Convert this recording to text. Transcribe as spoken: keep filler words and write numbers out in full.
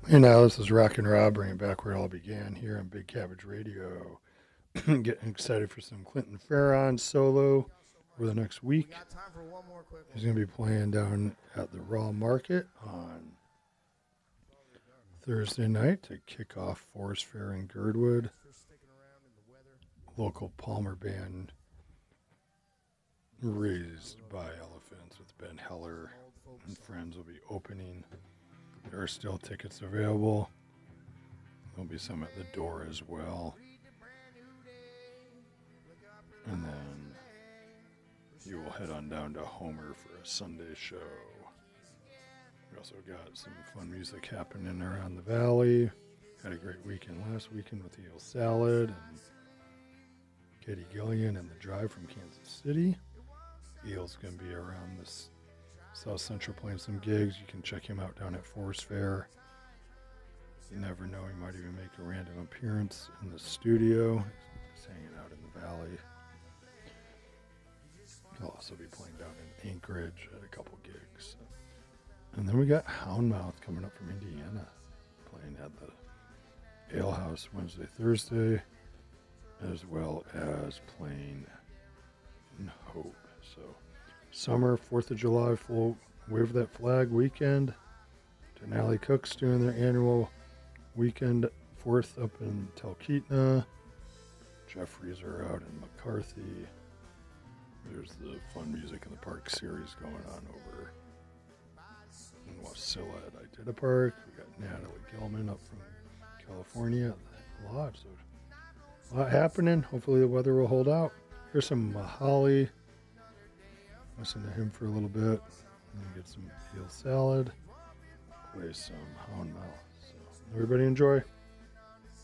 Hey now, this is Rock and Rob bringing back where it all began here on Big Cabbage Radio. Getting excited for some Clinton Farron solo over the next We week. got time for one more quick He's one. going to be playing down at the Raw Market on Thursday night to kick off Forest Fair in Girdwood. For sticking around in the weather. Local Palmer band Raised by Elephants with Ben Heller Old folk and song. friends will be opening. There are still tickets available. There'll be some at the door as well. And then you will head on down to Homer for a Sunday show. We also got some fun music happening around the valley. Had a great weekend last weekend with Eel Salad and Katie Gillian and the Drive from Kansas City. Eel's going to be around this South Central playing some gigs. You can check him out down at Forest Fair. You never know, he might even make a random appearance in the studio. He's hanging out in the valley. He'll also be playing down in Anchorage at a couple gigs. And then we got Houndmouth coming up from Indiana, playing at the Ale House Wednesday, Thursday, as well as playing in Hope. So, summer, fourth of July, full Wave That Flag weekend. Denali Cook's doing their annual weekend fourth up in Talkeetna. Jeffries are out in McCarthy. There's the Fun Music in the Park series going on over in Wasilla at Idita Park. We got Natalie Gilman up from California at the Lodge. So a lot happening. Hopefully the weather will hold out. Here's some Mahali. Listen to him for a little bit. And then get some Eel Salad. Play some Hound Mouth. So everybody enjoy.